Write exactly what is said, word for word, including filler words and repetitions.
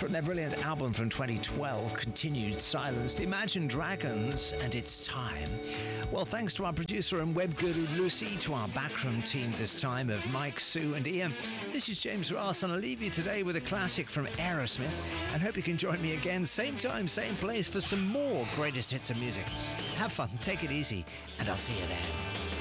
from their brilliant album from twenty twelve, Continued Silence, the Imagine Dragons and It's Time. Well, thanks to our producer and web guru Lucy, to our backroom team this time of Mike, Sue and Ian. This is James Ross, and I'll leave you today with a classic from Aerosmith, and hope you can join me again, same time, same place, for some more greatest hits of music. Have fun, take it easy, and I'll see you then.